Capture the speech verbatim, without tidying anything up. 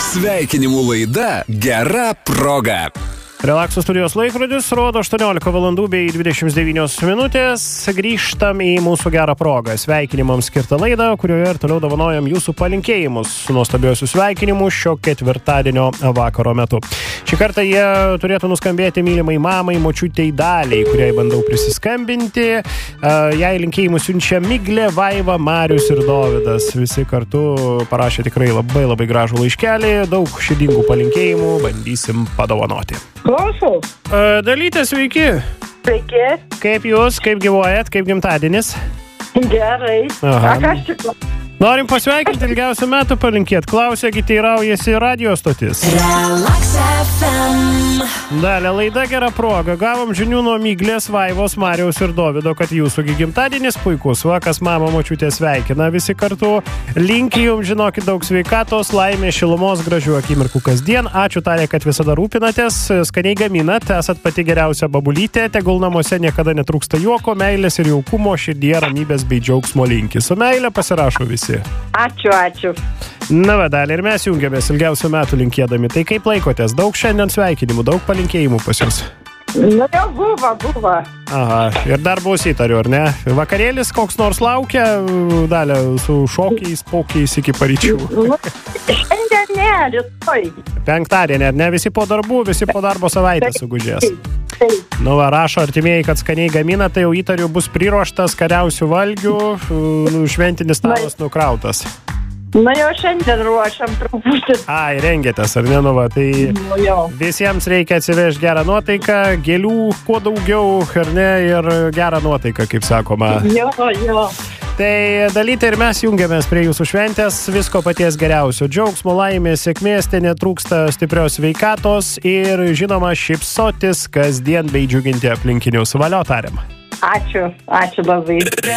Sveikinimų laida Gera proga. Relakso studijos laikrodis rodo aštuoniolika valandų bei dvidešimt devynios minutės. Grįžtam į mūsų gerą progą. Sveikinimams skirtą laidą, kurioje ir toliau dovanojam jūsų palinkėjimus. Nuostabiausius sveikinimus šio ketvirtadienio vakaro metu. Šį kartą jie turėtų nuskambėti mylimai mamai, močiutei Daliai, kuriai bandau prisiskambinti. Jai linkėjimus siunčia Miglė, Vaiva, Marius ir Dovydas. Visi kartu parašė tikrai labai labai gražų laiškelį. Daug širdingų palinkėjimų bandysim padovanoti. Klausau. Dalytė, sveiki. Sveiki. Kaip jūs, kaip gyvuojat, kaip gimtadienis? Gerai. Aha. A, kas čia? Norim pasveikinti, ilgiausių metų palinkėt. Klausėgi, teiraujasi radio stotis. Relax F M. Dalia, laida Gera proga. Gavom žinių nuo Miglės, Vaivos, Mariaus ir Dovydo, kad jūsų gimtadienis puikus. Vakas mama močiutė sveikina visi kartu. Linki jums, žinokit, daug sveikatos, laimės, šilumos, gražių akimirkų kasdien. Ačiū Talė, kad visada rūpinatės, skaniai gaminat, esat pati geriausia babulytė, tegul namuose niekada netrūksta juoko, meilės ir jaukumo, širdie ramybės bei džiaugsmo linki. Su meile pasirašo visi. Ačiū, ačiū. Na va, Dalė, ir mes jungiamės ilgiausių metų linkėdami. Tai kaip laikotės? Daug šiandien sveikinimų, daug palinkėjimų pas jums. Nu jau buvo, buvo. Aha, ir dar bus įtariu, ar ne? Vakarėlis koks nors laukia, Dalė, su šokiais, pokiais iki paryčių. Nu, šiandien ne, rytoj. Penktadienį, ar ne? Visi po darbų, visi po darbo savaitę sugužės. Taip. Nu va, rašo artimieji, kad skaniai gamina, tai jau įtariu bus priruoštas kariausių valgių, šventinis stalas nukrautas. Na jau šiandien ruošiam truputį. Ai, rengiatės, ar ne, nu va, tai Nu jau. visiems reikia atsivežti gerą nuotaiką, gėlių kuo daugiau, ar ne, ir gerą nuotaiką, kaip sakoma. Jo, jo. Tai Dalytė ir mes jungiamės prie jūsų šventės, visko paties geriausio. Džiaugsmo, laimės, sėkmės, ten netrūksta stiprios sveikatos ir, žinoma, šypsotis kasdien bei džiuginti aplinkinius. Valio tariam. Ačiū, ačiū labai.